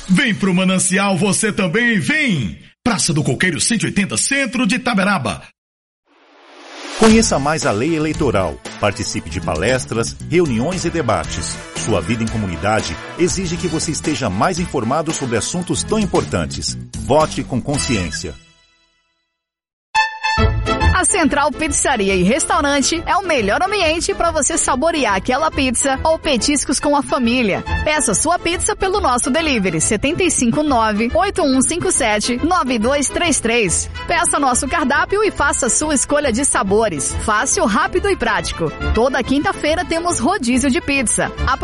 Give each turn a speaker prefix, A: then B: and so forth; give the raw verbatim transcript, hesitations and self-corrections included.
A: Vem pro Manancial você também, vem! Praça do Coqueiro cento e oitenta, Centro de Itaberaba.
B: Conheça mais a lei eleitoral. Participe de palestras, reuniões e debates. Sua vida em comunidade exige que você esteja mais informado sobre assuntos tão importantes. Vote com consciência.
C: A Central Pizzaria e Restaurante é o melhor ambiente para você saborear aquela pizza ou petiscos com a família. Peça sua pizza pelo nosso delivery sete cinco nove, oito um cinco sete, nove dois três três. Peça nosso cardápio e faça sua escolha de sabores. Fácil, rápido e prático. Toda quinta-feira temos rodízio de pizza.